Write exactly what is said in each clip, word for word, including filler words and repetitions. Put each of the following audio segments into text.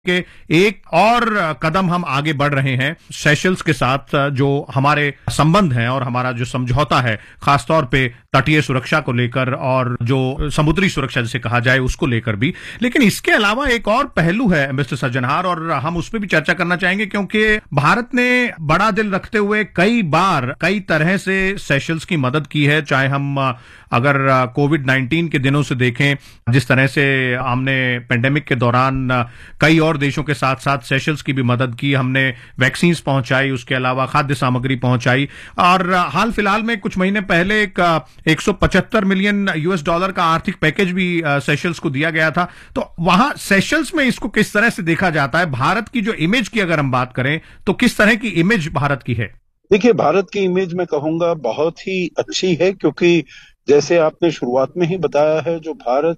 के एक और कदम हम आगे बढ़ रहे हैं सेशल्स के साथ, जो हमारे संबंध हैं और हमारा जो समझौता है, खासतौर पे तटीय सुरक्षा को लेकर और जो समुद्री सुरक्षा जिसे कहा जाए उसको लेकर भी। लेकिन इसके अलावा एक और पहलू है मिस्टर सज्जनहार, और हम उस पर भी चर्चा करना चाहेंगे, क्योंकि भारत ने बड़ा दिल रखते हुए कई बार कई तरह से सेशल्स की मदद की है। चाहे हम अगर कोविड नाइन्टीन के दिनों से देखें, जिस तरह से हमने पेंडेमिक के दौरान कई और देशों के साथ साथ सेशल्स की भी मदद की, हमने वैक्सीन पहुंचाई, उसके अलावा खाद्य सामग्री पहुंचाई, और हाल फिलहाल में कुछ महीने पहले एक एक सौ पचहत्तर मिलियन यूएस डॉलर का आर्थिक पैकेज भी सेशल्स को दिया गया था। तो वहां सेशल्स में इसको किस तरह से देखा जाता है? भारत की जो इमेज की अगर हम बात करें तो किस तरह की इमेज भारत की है? देखिए, भारत की इमेज मैं कहूंगा बहुत ही अच्छी है, क्योंकि जैसे आपने शुरुआत में ही बताया है, जो भारत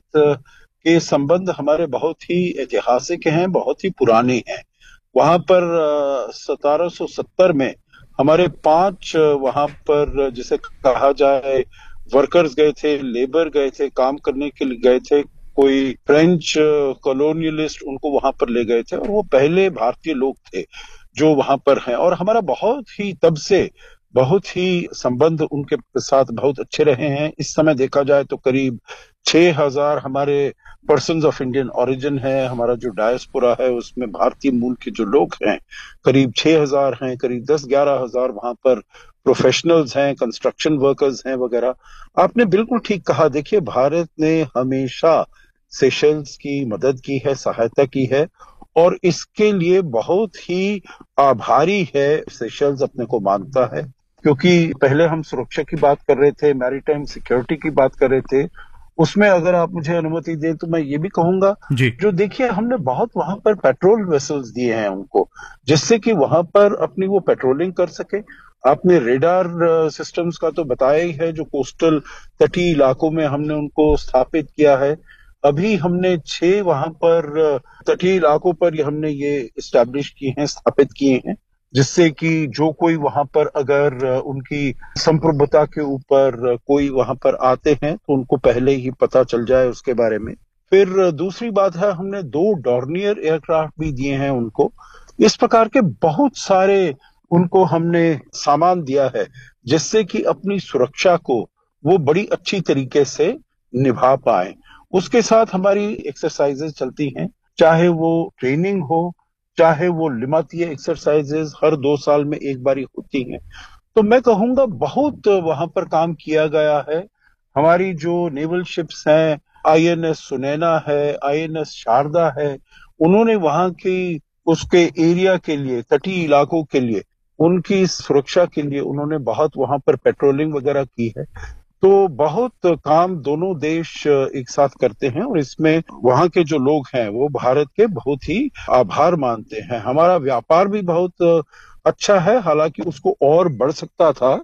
के संबंध हमारे बहुत ही ऐतिहासिक हैं, बहुत ही पुराने हैं। वहां पर सतारह सौ सत्तर में हमारे पांच वहां पर जिसे कहा जाए वर्कर्स गए थे, लेबर गए थे, काम करने के लिए गए थे। कोई फ्रेंच कॉलोनियलिस्ट उनको वहां पर ले गए थे, और वो पहले भारतीय लोग थे जो वहां पर हैं। और हमारा बहुत ही तब से बहुत ही संबंध उनके साथ बहुत अच्छे रहे हैं। इस समय देखा जाए तो करीब छह हजार हमारे पर्सन्स ऑफ इंडियन ओरिजिन है। हमारा जो डायस्पोरा है उसमें भारतीय मूल के जो लोग हैं करीब छह हजार हैं। करीब दस ग्यारह हजार वहां पर प्रोफेशनल्स हैं, कंस्ट्रक्शन वर्कर्स हैं वगैरह। आपने बिल्कुल ठीक कहा। देखिए, भारत ने हमेशा सेशल्स की मदद की है, सहायता की है, और इसके लिए बहुत ही आभारी है। सेशल्स अपने को मानता है, क्योंकि पहले हम सुरक्षा की बात कर रहे थे, मैरीटाइम सिक्योरिटी की बात कर रहे थे। उसमें अगर आप मुझे अनुमति दें तो मैं ये भी कहूंगा, जो देखिए हमने बहुत वहां पर पेट्रोल वेसल्स दिए हैं उनको, जिससे कि वहां पर अपनी वो पेट्रोलिंग कर सके। आपने रेडार सिस्टम्स का तो बताया ही है, जो कोस्टल तटीय इलाकों में हमने उनको स्थापित किया है। अभी हमने छह वहां पर तटीय इलाकों पर हमने ये इस्टेब्लिश किए हैं, स्थापित किए हैं, जिससे कि जो कोई वहां पर अगर उनकी संप्रभुता के ऊपर कोई वहां पर आते हैं तो उनको पहले ही पता चल जाए उसके बारे में। फिर दूसरी बात है, हमने दो डॉर्नियर एयरक्राफ्ट भी दिए हैं उनको। इस प्रकार के बहुत सारे उनको हमने सामान दिया है, जिससे कि अपनी सुरक्षा को वो बड़ी अच्छी तरीके से निभा पाए। उसके साथ हमारी एक्सरसाइजेज चलती हैं, चाहे वो ट्रेनिंग हो, चाहे वो लिमातीय एक्सरसाइजेज हर दो साल में एक बारी होती हैं। तो मैं कहूंगा बहुत वहां पर काम किया गया है। हमारी जो नेवल शिप्स हैं, आईएनएस सुनैना है, आईएनएस शारदा है, उन्होंने वहां की उसके एरिया के लिए, तटीय इलाकों के लिए, उनकी सुरक्षा के लिए उन्होंने बहुत वहां पर पेट्रोलिंग वगैरह की है। तो बहुत काम दोनों देश एक साथ करते हैं, और इसमें वहां के जो लोग हैं वो भारत के बहुत ही आभार मानते हैं। हमारा व्यापार भी बहुत अच्छा है, हालांकि उसको और बढ़ सकता था,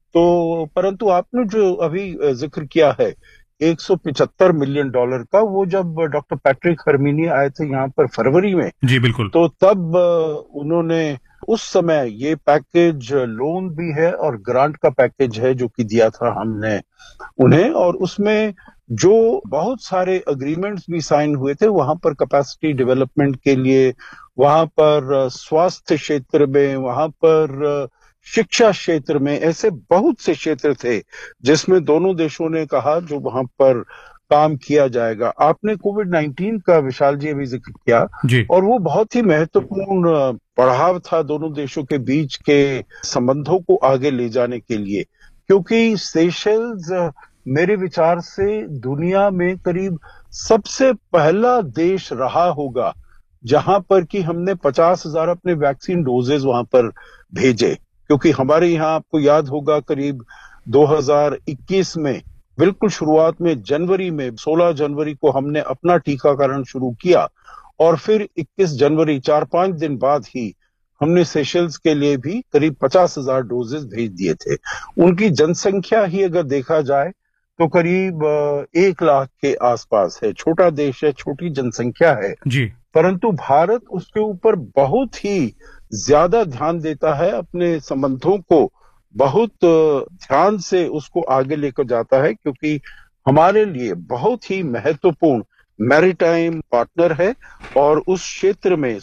तो परंतु आपने जो अभी जिक्र किया है एक सौ पचहत्तर मिलियन डॉलर का, वो जब डॉक्टर पैट्रिक हरमीनी आए थे यहाँ पर फरवरी में, जी बिल्कुल, तो तब उन्होंने उस समय ये पैकेज लोन भी है और ग्रांट का पैकेज है जो कि दिया था हमने उन्हें। और उसमें जो बहुत सारे अग्रीमेंट्स भी साइन हुए थे वहां पर कैपेसिटी डेवलपमेंट के लिए, वहां पर स्वास्थ्य क्षेत्र में, वहां पर शिक्षा क्षेत्र में, ऐसे बहुत से क्षेत्र थे जिसमें दोनों देशों ने कहा जो वहां पर काम किया जाएगा। आपने कोविड नाइन्टीन का विशाल जी अभी जिक्र किया, और वो बहुत ही महत्वपूर्ण पड़ाव था दोनों देशों के बीच के संबंधों को आगे ले जाने के लिए, क्योंकि सेशल्स मेरे विचार से दुनिया में करीब सबसे पहला देश रहा होगा जहां पर कि हमने पचास हजार अपने वैक्सीन डोजेज वहां पर भेजे। क्योंकि हमारे यहाँ आपको याद होगा करीब दो हज़ार इक्कीस में बिल्कुल शुरुआत में जनवरी में सोलह जनवरी को हमने अपना टीकाकरण शुरू किया, और फिर इक्कीस जनवरी चार पांच दिन बाद ही हमने सेशल्स के लिए भी करीब पचास हजार डोजेस भेज दिए थे। उनकी जनसंख्या ही अगर देखा जाए तो करीब एक लाख के आसपास है। छोटा देश है, छोटी जनसंख्या है जी, परंतु भारत उसके ऊपर बहुत ही ज्यादा ध्यान देता है, अपने संबंधों को बहुत ध्यान से उसको आगे लेकर जाता है, क्योंकि हमारे लिए बहुत ही महत्वपूर्ण मैरीटाइम पार्टनर है और उस क्षेत्र में